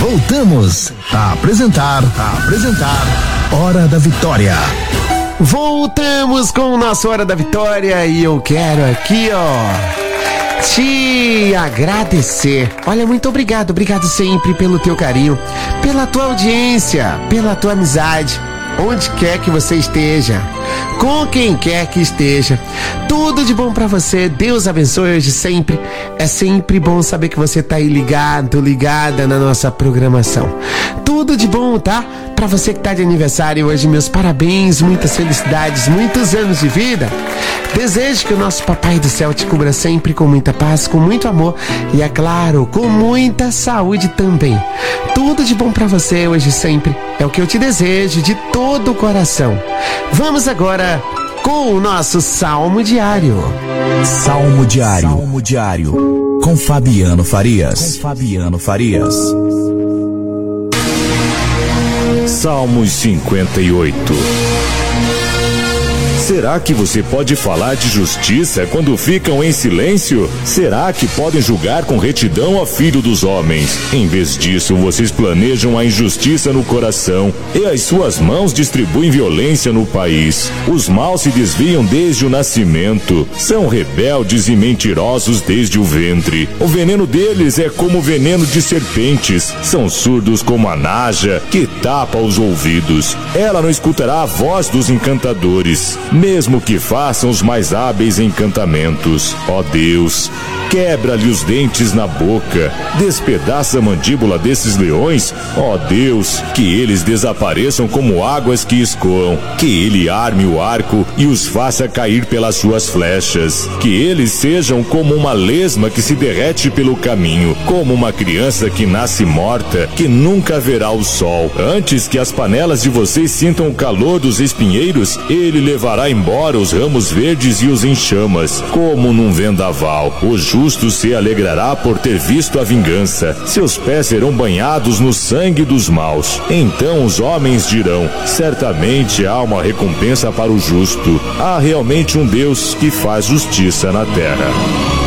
Voltamos a apresentar Hora da Vitória. Voltamos com o nosso Hora da Vitória e eu quero aqui, te agradecer. Olha, muito obrigado sempre pelo teu carinho, pela tua audiência, pela tua amizade, onde quer que você esteja, com quem quer que esteja. Tudo de bom pra você. Deus abençoe hoje sempre. É sempre bom saber que você tá aí ligada na nossa programação. Tudo de bom, tá? Pra você que tá de aniversário hoje, meus parabéns, muitas felicidades, muitos anos de vida. Desejo que o nosso Papai do Céu te cubra sempre com muita paz, com muito amor e, é claro, com muita saúde também. Tudo de bom pra você hoje sempre. É o que eu te desejo de todo o coração. Vamos agora com o nosso Salmo Diário. Salmo Diário. Com Fabiano Farias. Salmos 58. Será que você pode falar de justiça quando ficam em silêncio? Será que podem julgar com retidão, ó filho dos homens? Em vez disso, vocês planejam a injustiça no coração e as suas mãos distribuem violência no país. Os maus se desviam desde o nascimento, são rebeldes e mentirosos desde o ventre. O veneno deles é como o veneno de serpentes, são surdos como a naja que tapa os ouvidos. Ela não escutará a voz dos encantadores, mesmo que façam os mais hábeis encantamentos. Ó Deus, quebra-lhe os dentes na boca, despedaça a mandíbula desses leões. Ó Deus, que eles desapareçam como águas que escoam, que ele arme o arco e os faça cair pelas suas flechas, que eles sejam como uma lesma que se derrete pelo caminho, como uma criança que nasce morta, que nunca verá o sol. Antes que as panelas de vocês sintam o calor dos espinheiros, ele levará embora os ramos verdes e os enxamas, como num vendaval. O justo se alegrará por ter visto a vingança, seus pés serão banhados no sangue dos maus. Então os homens dirão: certamente há uma recompensa para o justo. Há realmente um Deus que faz justiça na terra.